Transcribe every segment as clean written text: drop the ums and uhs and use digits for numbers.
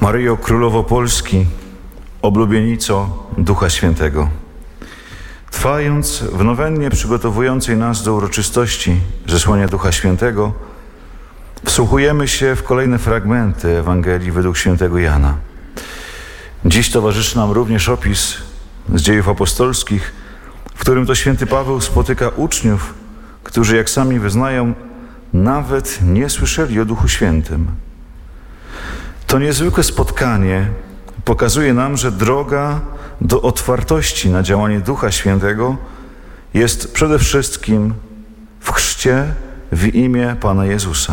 Maryjo, Królowo Polski, oblubienico Ducha Świętego. Trwając w nowennie przygotowującej nas do uroczystości zesłania Ducha Świętego, wsłuchujemy się w kolejne fragmenty Ewangelii według świętego Jana. Dziś towarzyszy nam również opis z Dziejów Apostolskich, w którym to święty Paweł spotyka uczniów, którzy, jak sami wyznają, nawet nie słyszeli o Duchu Świętym. To niezwykłe spotkanie pokazuje nam, że droga do otwartości na działanie Ducha Świętego jest przede wszystkim w chrzcie w imię Pana Jezusa.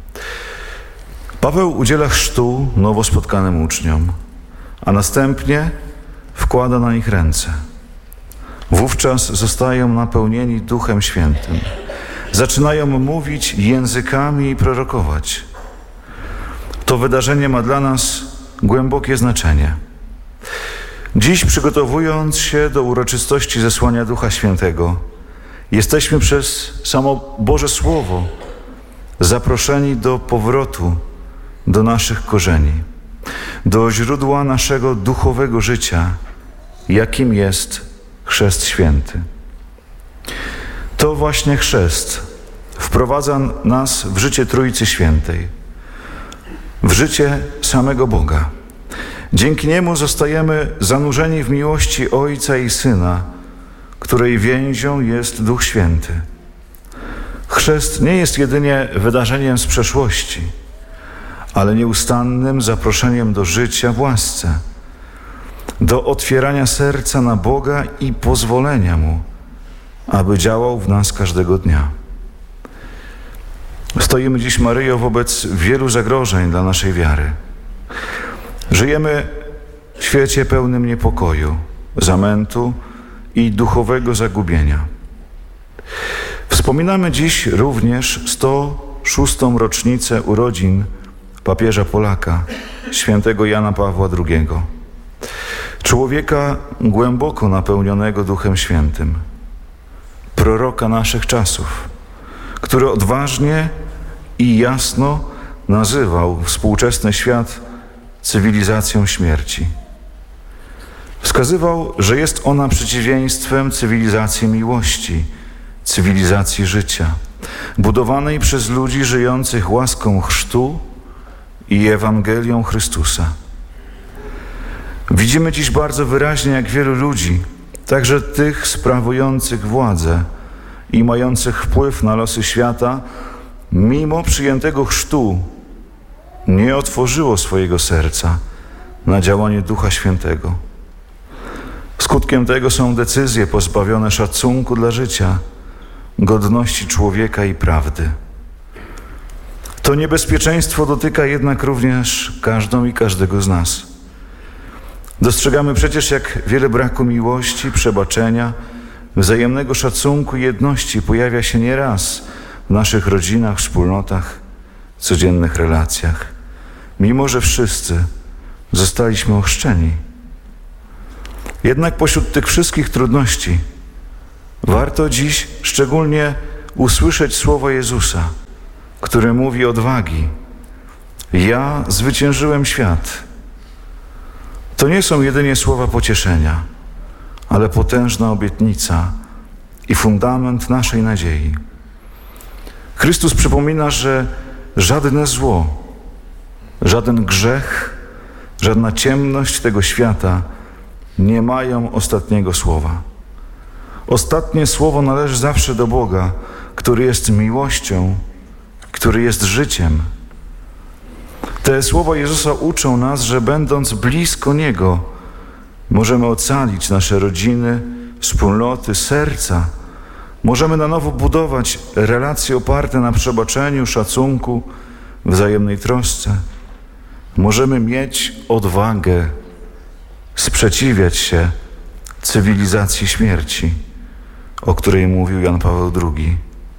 Paweł udziela chrztu nowo spotkanym uczniom, a następnie wkłada na nich ręce. Wówczas zostają napełnieni Duchem Świętym. Zaczynają mówić językami i prorokować. To wydarzenie ma dla nas głębokie znaczenie. Dziś, przygotowując się do uroczystości zesłania Ducha Świętego, jesteśmy przez samo Boże Słowo zaproszeni do powrotu do naszych korzeni, do źródła naszego duchowego życia, jakim jest chrzest święty. To właśnie chrzest wprowadza nas w życie Trójcy Świętej, w życie samego Boga. Dzięki niemu zostajemy zanurzeni w miłości Ojca i Syna, której więzią jest Duch Święty. Chrzest nie jest jedynie wydarzeniem z przeszłości, ale nieustannym zaproszeniem do życia w łasce, do otwierania serca na Boga i pozwolenia Mu, aby działał w nas każdego dnia. Stoimy dziś, Maryjo, wobec wielu zagrożeń dla naszej wiary. Żyjemy w świecie pełnym niepokoju, zamętu i duchowego zagubienia. Wspominamy dziś również 106. rocznicę urodzin papieża Polaka, świętego Jana Pawła II. Człowieka głęboko napełnionego Duchem Świętym, proroka naszych czasów, który odważnie i jasno nazywał współczesny świat cywilizacją śmierci. Wskazywał, że jest ona przeciwieństwem cywilizacji miłości, cywilizacji życia, budowanej przez ludzi żyjących łaską chrztu i Ewangelią Chrystusa. Widzimy dziś bardzo wyraźnie, jak wielu ludzi, także tych sprawujących władzę i mających wpływ na losy świata, mimo przyjętego chrztu nie otworzyło swojego serca na działanie Ducha Świętego. Skutkiem tego są decyzje pozbawione szacunku dla życia, godności człowieka i prawdy. To niebezpieczeństwo dotyka jednak również każdą i każdego z nas. Dostrzegamy przecież, jak wiele braku miłości, przebaczenia, wzajemnego szacunku i jedności pojawia się nieraz w naszych rodzinach, wspólnotach, codziennych relacjach, mimo że wszyscy zostaliśmy ochrzczeni. Jednak pośród tych wszystkich trudności warto dziś szczególnie usłyszeć słowa Jezusa, który mówi odwagi: ja zwyciężyłem świat. To nie są jedynie słowa pocieszenia, ale potężna obietnica i fundament naszej nadziei. Chrystus przypomina, że żadne zło, żaden grzech, żadna ciemność tego świata nie mają ostatniego słowa. Ostatnie słowo należy zawsze do Boga, który jest miłością, który jest życiem. Te słowa Jezusa uczą nas, że będąc blisko Niego, możemy ocalić nasze rodziny, wspólnoty, serca. Możemy na nowo budować relacje oparte na przebaczeniu, szacunku, wzajemnej trosce. Możemy mieć odwagę sprzeciwiać się cywilizacji śmierci, o której mówił Jan Paweł II.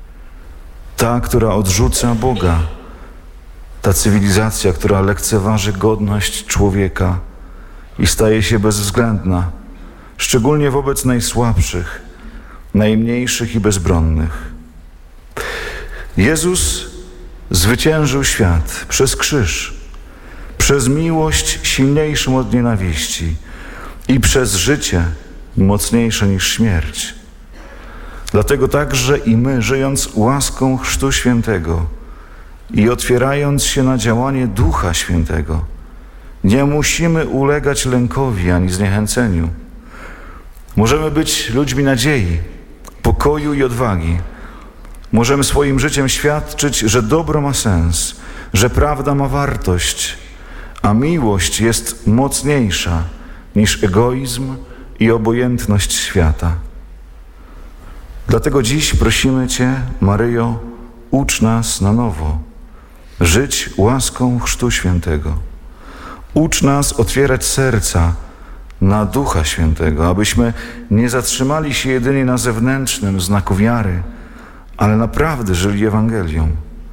Ta, która odrzuca Boga, ta cywilizacja, która lekceważy godność człowieka i staje się bezwzględna, szczególnie wobec najsłabszych, najmniejszych i bezbronnych. Jezus zwyciężył świat przez krzyż, przez miłość silniejszą od nienawiści i przez życie mocniejsze niż śmierć. Dlatego także i my, żyjąc łaską Chrztu Świętego i otwierając się na działanie Ducha Świętego, nie musimy ulegać lękowi ani zniechęceniu. Możemy być ludźmi nadziei, pokoju i odwagi. Możemy swoim życiem świadczyć, że dobro ma sens, że prawda ma wartość, a miłość jest mocniejsza niż egoizm i obojętność świata. Dlatego dziś prosimy Cię, Maryjo, ucz nas na nowo żyć łaską Chrztu Świętego. Ucz nas otwierać serca na Ducha Świętego, abyśmy nie zatrzymali się jedynie na zewnętrznym znaku wiary, ale naprawdę żyli Ewangelią.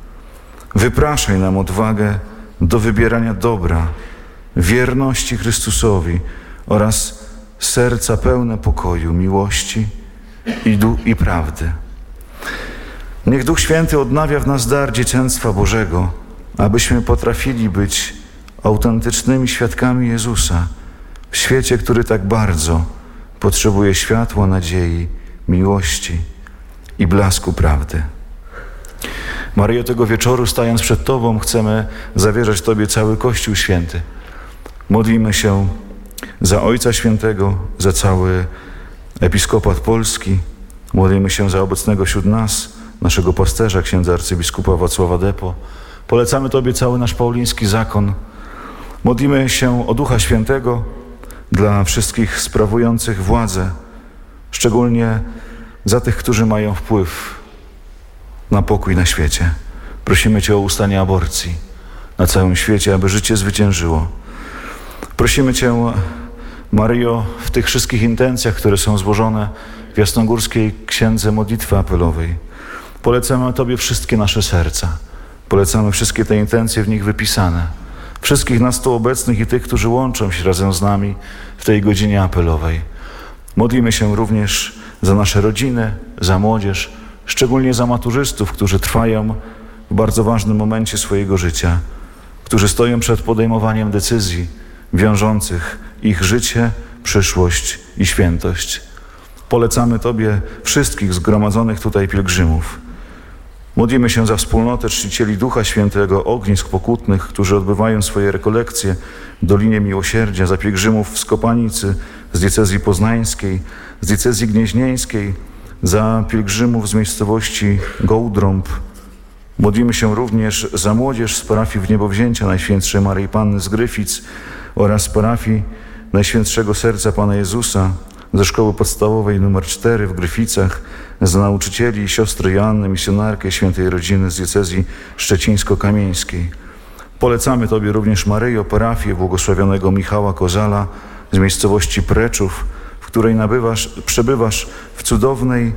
Wypraszaj nam odwagę do wybierania dobra, wierności Chrystusowi oraz serca pełne pokoju, miłości i prawdy. Niech Duch Święty odnawia w nas dar dzieciństwa Bożego, abyśmy potrafili być autentycznymi świadkami Jezusa w świecie, który tak bardzo potrzebuje światła, nadziei, miłości i blasku prawdy. Maryjo, tego wieczoru, stając przed Tobą, chcemy zawierzać Tobie cały Kościół Święty. Modlimy się za Ojca Świętego, za cały Episkopat Polski. Modlimy się za obecnego wśród nas, naszego pasterza, księdza arcybiskupa Wacława Depo. Polecamy Tobie cały nasz pauliński zakon. Modlimy się o Ducha Świętego dla wszystkich sprawujących władzę, szczególnie za tych, którzy mają wpływ na pokój na świecie. Prosimy Cię o ustanie aborcji na całym świecie, aby życie zwyciężyło. Prosimy Cię, Maryjo, w tych wszystkich intencjach, które są złożone w Jasnogórskiej Księdze Modlitwy Apelowej. Polecamy Tobie wszystkie nasze serca. Polecamy wszystkie te intencje w nich wypisane. Wszystkich nas tu obecnych i tych, którzy łączą się razem z nami w tej godzinie apelowej. Modlimy się również za nasze rodziny, za młodzież, szczególnie za maturzystów, którzy trwają w bardzo ważnym momencie swojego życia, którzy stoją przed podejmowaniem decyzji wiążących ich życie, przyszłość i świętość. Polecamy Tobie wszystkich zgromadzonych tutaj pielgrzymów. Modlimy się za wspólnotę czcicieli Ducha Świętego, ognisk pokutnych, którzy odbywają swoje rekolekcje w Dolinie Miłosierdzia, za pielgrzymów z Kopanicy, z diecezji poznańskiej, z diecezji gnieźnieńskiej, za pielgrzymów z miejscowości Gołdrąb. Modlimy się również za młodzież z parafii Wniebowzięcia Najświętszej Maryi Panny z Gryfic oraz parafii Najświętszego Serca Pana Jezusa ze szkoły podstawowej nr 4 w Gryficach, za nauczycieli i siostrę Joannę, misjonarkę Świętej Rodziny z diecezji szczecińsko-kamieńskiej. Polecamy Tobie również, Maryjo, parafię błogosławionego Michała Kozala z miejscowości Preczów, w której przebywasz w cudownej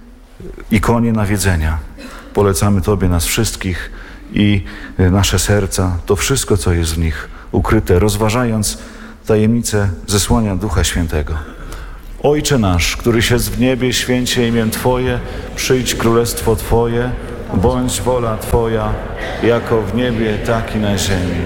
ikonie nawiedzenia. Polecamy Tobie nas wszystkich i nasze serca, to wszystko, co jest w nich ukryte, rozważając tajemnicę zesłania Ducha Świętego. Ojcze nasz, któryś jest w niebie, święć się imię Twoje, przyjdź królestwo Twoje, bądź wola Twoja, jako w niebie, tak i na ziemi.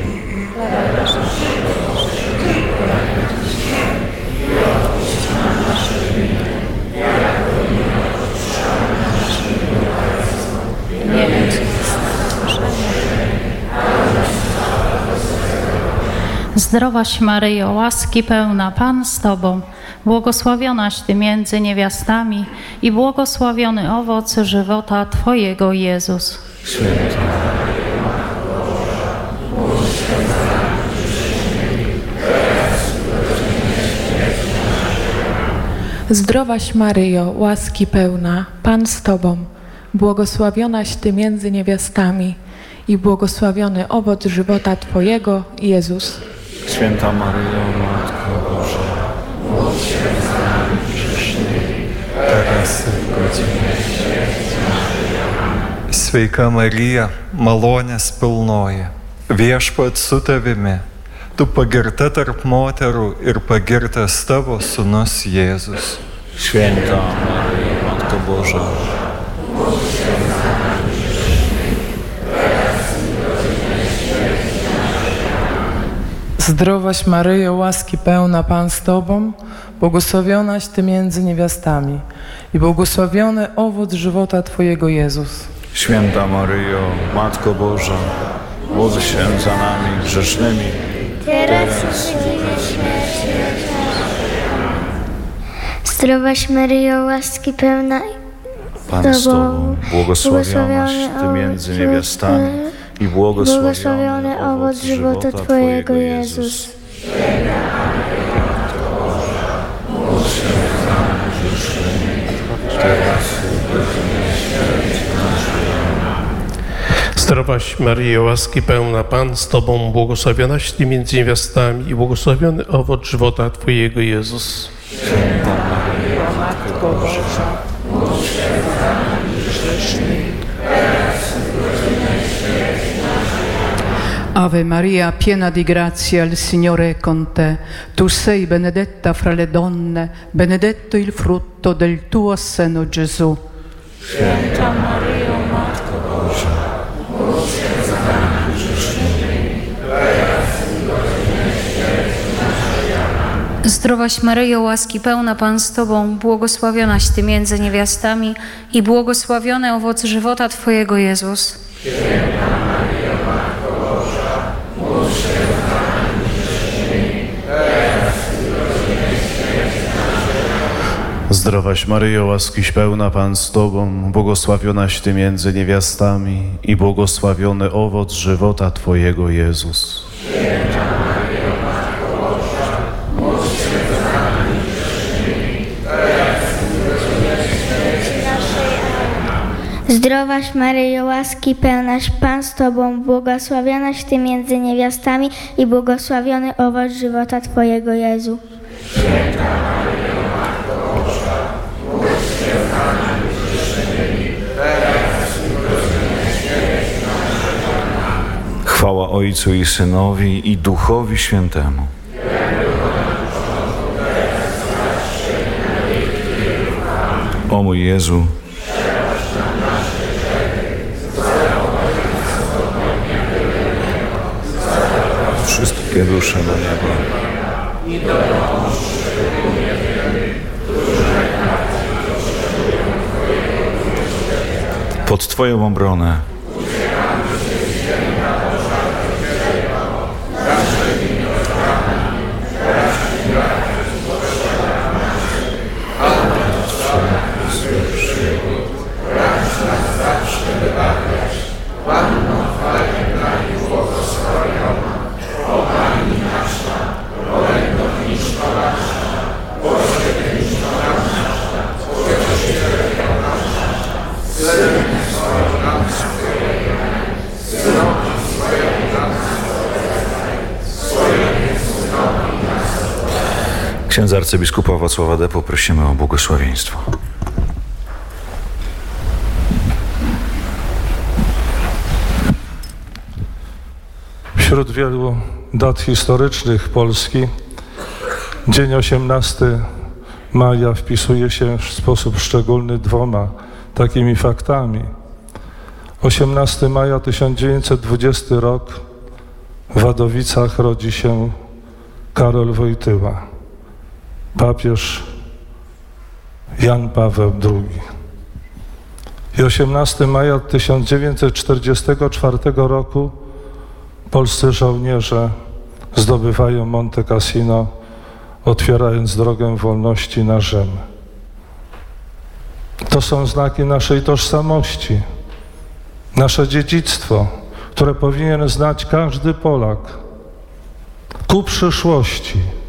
Zdrowaś Maryjo, łaski pełna, Pan z Tobą, błogosławionaś Ty między niewiastami i błogosławiony owoc żywota Twojego, Jezus. Święta Maryjo, Matko Boża, módl się za nami grzesznymi, teraz i w godzinę śmierci naszej. Zdrowaś Maryjo, łaski pełna, Pan z Tobą, błogosławionaś Ty między niewiastami i błogosławiony owoc żywota Twojego, Jezus. Święta Maryjo, Matko Boża, módl się za nami grzesznymi, teraz i w godzinę śmierci naszej. Amen. Sveika Marija, malonės pilnoji, viešpats su tavimi, tu pagirta tarp moterų ir pagirtas tavo sūnus Jėzus. Święta Maryjo, Matko Boża, módl się za nami grzesznymi, teraz i w godzinę śmierci naszej. Amen. Zdrowaś Maryjo, łaski pełna, Pan z Tobą, błogosławionaś Ty między niewiastami i błogosławiony owoc żywota Twojego, Jezus. Święta Maryjo, Matko Boża, módl się za nami grzesznymi, teraz i w godzinę śmierci naszej. Zdrowaś Maryjo, łaski pełna, Pan z Tobą, błogosławionaś Ty między niewiastami i błogosławiony owoc żywota Twojego, Jezus. Zdrowaś Maryjo, łaski pełna, Pan z Tobą, błogosławionaś Ty między niewiastami i błogosławiony owoc żywota Twojego, Jezus. Święta Maryjo, Matko Boża, módl się za nami grzesznymi, teraz i w godzinę śmierci naszej. Ave Maria, piena di grazia, il Signore è con te. Tu sei benedetta fra le donne, benedetto il frutto del tuo seno, Gesù. Święta Maryjo, Matko Boża, módl się za nami grzesznymi, teraz i w godzinę śmierci naszej. Zdrowaś Maryjo, łaski pełna, Pan z Tobą, błogosławionaś Ty między niewiastami i błogosławiony owoc żywota Twojego, Jezus. Święta Maryjo, Matko Boża, módl się za nami grzesznymi, teraz i w godzinę śmierci naszej. Zdrowaś Maryjo, łaskiś pełna, Pan z Tobą, błogosławionaś Ty między niewiastami i błogosławiony owoc żywota Twojego, Jezus. Święta Maryjo, Matko Boża, módl się za nami grzesznymi, teraz i w godzinę śmierci naszej. Amen. Zdrowaś Maryjo, łaski pełnaś, Pan z Tobą, błogosławionaś Ty między niewiastami i błogosławiony owoc żywota Twojego, Jezu. Święta Maryjo, Matko Boża, módl się za nami grzesznymi, teraz i w godzinę śmierci naszej. Chwała Ojcu i Synowi i Duchowi Świętemu. O mój Jezu, wszystkie dusze do nieba. Pod Twoją obronę księdza arcybiskupa Wacława D. poprosimy o błogosławieństwo. Wśród wielu dat historycznych Polski dzień 18 maja wpisuje się w sposób szczególny dwoma takimi faktami. 18 maja 1920 rok w Wadowicach rodzi się Karol Wojtyła, papież Jan Paweł II. I 18 maja 1944 roku polscy żołnierze zdobywają Monte Cassino, otwierając drogę wolności na Rzym. To są znaki naszej tożsamości, nasze dziedzictwo, które powinien znać każdy Polak ku przyszłości.